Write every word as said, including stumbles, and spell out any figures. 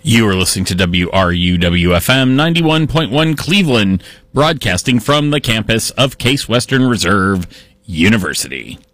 You are listening to W R U W F M ninety-one point one Cleveland, broadcasting from the campus of Case Western Reserve University.